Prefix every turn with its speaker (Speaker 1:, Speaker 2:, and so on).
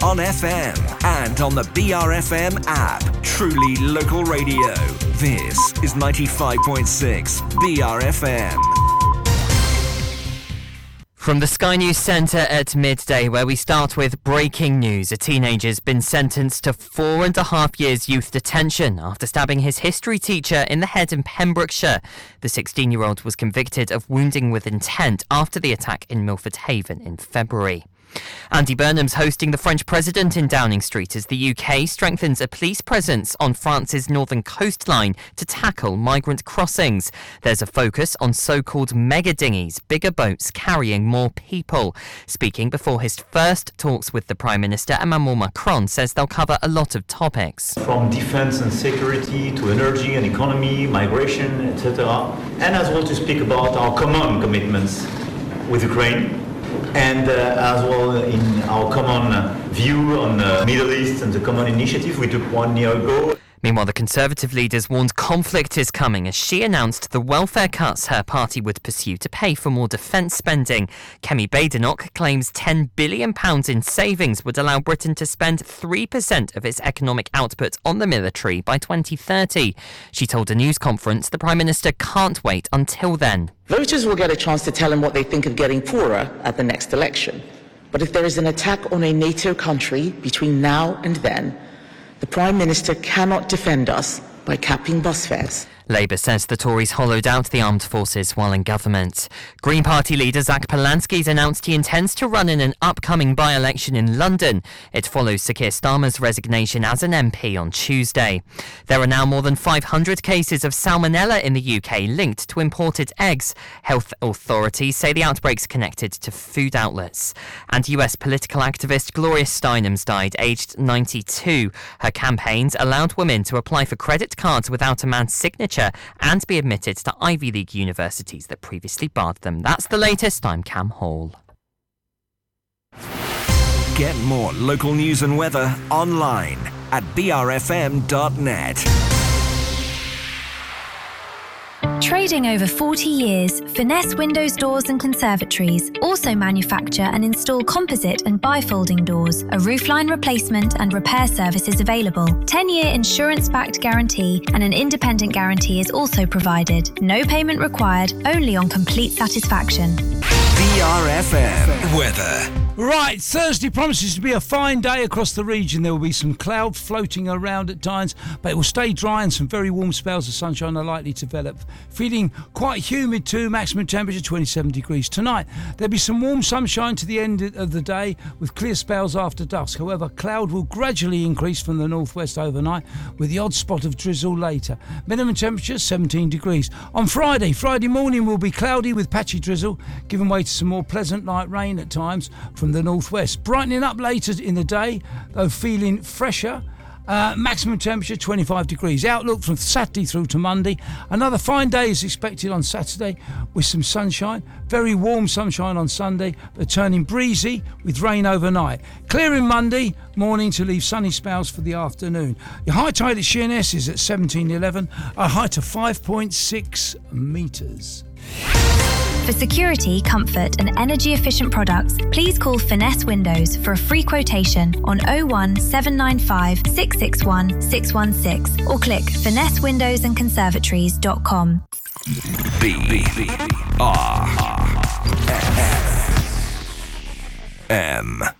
Speaker 1: on FM and on the BRFM app. Truly local radio. This is 95.6 BRFM.
Speaker 2: From the Sky News Centre at midday, where we start with breaking news. A teenager's been sentenced to 4.5 years youth detention after stabbing his history teacher in the head in Pembrokeshire. The 16-year-old was convicted of wounding with intent after the attack in Milford Haven in February. Andy Burnham's hosting the French president in Downing Street as the UK strengthens a police presence on France's northern coastline to tackle migrant crossings. There's a focus on so-called mega dinghies, bigger boats carrying more people. Speaking before his first talks with the Prime Minister, Emmanuel Macron says they'll cover a lot of topics.
Speaker 3: From defence and security to energy and economy, migration, etc. And as well to speak about our common commitments with Ukraine. And as well in our common view on the Middle East and the common initiative we took 1 year ago.
Speaker 2: Meanwhile, the Conservative leaders warned conflict is coming as she announced the welfare cuts her party would pursue to pay for more defence spending. Kemi Badenoch claims £10 billion in savings would allow Britain to spend 3% of its economic output on the military by 2030. She told a news conference the Prime Minister can't wait until then.
Speaker 4: Voters will get a chance to tell them what they think of getting poorer at the next election. But if there is an attack on a NATO country between now and then, the Prime Minister cannot defend us by capping bus fares.
Speaker 2: Labour says the Tories hollowed out the armed forces while in government. Green Party leader Zach Polanski's announced he intends to run in an upcoming by-election in London. It follows Sir Keir Starmer's resignation as an MP on Tuesday. There are now more than 500 cases of salmonella in the UK linked to imported eggs. Health authorities say the outbreak's connected to food outlets. And US political activist Gloria Steinem's died, aged 92. Her campaigns allowed women to apply for credit cards without a man's signature and be admitted to Ivy League universities that previously barred them. That's the latest. I'm Cam Hall.
Speaker 1: Get more local news and weather online at brfm.net.
Speaker 5: Trading over 40 years, Finesse Windows, Doors and Conservatories also manufacture and install composite and bifolding doors. A roofline replacement and repair service is available. 10-year insurance-backed guarantee and an independent guarantee is also provided. No payment required, only on complete satisfaction.
Speaker 1: BRFM weather.
Speaker 6: Right, Thursday promises to be a fine day across the region. There will be some cloud floating around at times, but it will stay dry and some very warm spells of sunshine are likely to develop. Feeling quite humid too, maximum temperature 27 degrees. Tonight, there'll be some warm sunshine to the end of the day with clear spells after dusk. However, cloud will gradually increase from the northwest overnight with the odd spot of drizzle later. Minimum temperature 17 degrees. On Friday morning will be cloudy with patchy drizzle, giving way to some more pleasant light rain at times from the northwest. Brightening up later in the day, though feeling fresher. Maximum temperature 25 degrees. Outlook from Saturday through to Monday. Another fine day is expected on Saturday with some sunshine. Very warm sunshine on Sunday, but turning breezy with rain overnight. Clearing Monday morning to leave sunny spells for the afternoon. Your high tide at Sheerness is at 1711, a height of 5.6 metres.
Speaker 5: For security, comfort and energy efficient products, please call Finesse Windows for a free quotation on 01 795 661 616 or click finessewindowsandconservatories.com.
Speaker 1: BRFM.